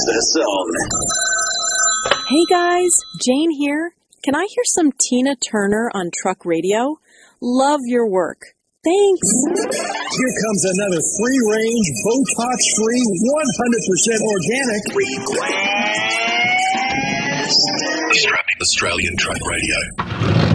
The Zone. Hey guys, Jane here. Can I hear some Tina Turner on truck radio? Love your work. Thanks. Here comes another free-range, Botox-free, 100% organic Request. Australian Truck Radio.